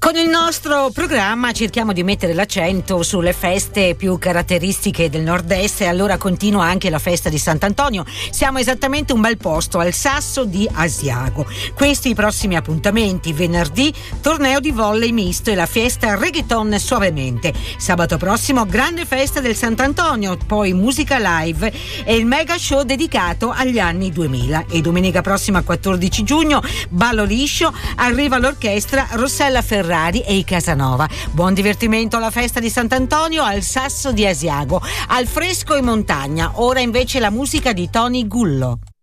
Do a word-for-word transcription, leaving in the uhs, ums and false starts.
Con il nostro programma cerchiamo di mettere l'accento sulle feste più caratteristiche del nord-est, e allora continua anche la festa di Sant'Antonio. Siamo esattamente un bel posto, al Sasso di Asiago. Questi i prossimi appuntamenti: venerdì torneo di volley misto e la fiesta reggaeton suavemente. Sabato prossimo grande festa del Sant'Antonio, poi musica live e il mega show dedicato agli anni duemila. E domenica prossima, quattordici giugno, ballo liscio, arriva l'orchestra Rossella Ferrari e i Casanova. Buon divertimento alla festa di Sant'Antonio al Sasso di Asiago, al fresco in montagna. Ora invece la musica di Tony Gullo.